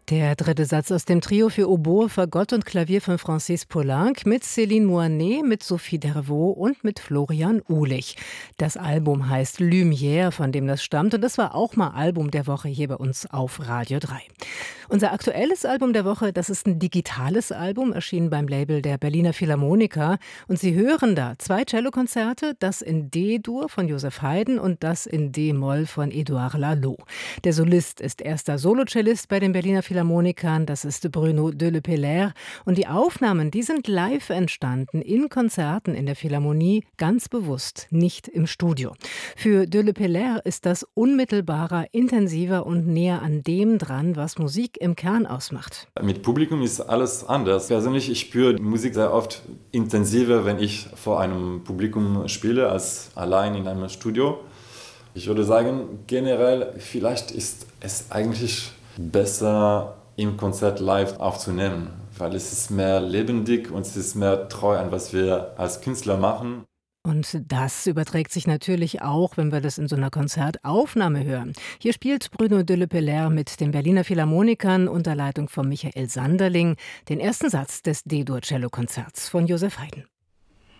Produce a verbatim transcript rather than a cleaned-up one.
Der dritte Satz aus dem Trio für Oboe, Fagott und Klavier von Francis Poulenc mit Céline Moinet, mit Sophie Dervaux und mit Florian Uhlich. Das Album heißt Lumière, von dem das stammt, und das war auch mal Album der Woche hier bei uns auf Radio drei. Unser aktuelles Album der Woche, das ist ein digitales Album, erschienen beim Label der Berliner Philharmoniker. Und Sie hören da zwei Cellokonzerte, das in D-Dur von Joseph Haydn und das in D-Moll von Édouard Laloux. Der Solist ist erster Solocellist bei den Berliner Philharmonikern, das ist Bruno Delepellaire. Und die Aufnahmen, die sind live entstanden in Konzerten in der Philharmonie, ganz bewusst, nicht im Studio. Für Delepellaire ist das unmittelbarer, intensiver und näher an dem dran, was Musik im Kern ausmacht. Mit Publikum ist alles anders. Persönlich, ich spüre die Musik sehr oft intensiver, wenn ich vor einem Publikum spiele, als allein in einem Studio. Ich würde sagen, generell, vielleicht ist es eigentlich besser, im Konzert live aufzunehmen, weil es ist mehr lebendig und es ist mehr treu an, was wir als Künstler machen. Und das überträgt sich natürlich auch, wenn wir das in so einer Konzertaufnahme hören. Hier spielt Bruno Delepellaire mit den Berliner Philharmonikern unter Leitung von Michael Sanderling den ersten Satz des D-Dur-Cello-Konzerts von Joseph Haydn.